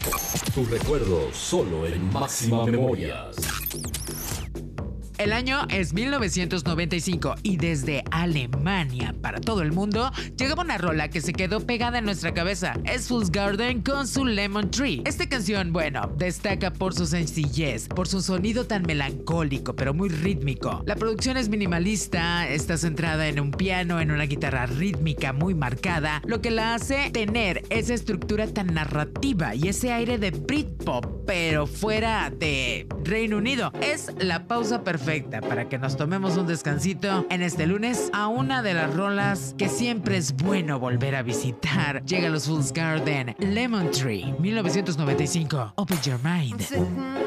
Tu recuerdo solo en Máxima Memorias. El año es 1995 y desde Alemania para todo el mundo llegaba una rola que se quedó pegada en nuestra cabeza. Es Fool's Garden con su Lemon Tree. Esta canción, bueno, destaca por su sencillez, por su sonido tan melancólico pero muy rítmico. La producción es minimalista, está centrada en un piano, en una guitarra rítmica muy marcada, lo que la hace tener esa estructura tan narrativa y ese aire de Britpop, pero fuera de Reino Unido. Es la pausa perfecta para que nos tomemos un descansito en este lunes a una de las rolas que siempre es bueno volver a visitar. Llega los Fool's Garden, Lemon Tree, 1995. Open your mind.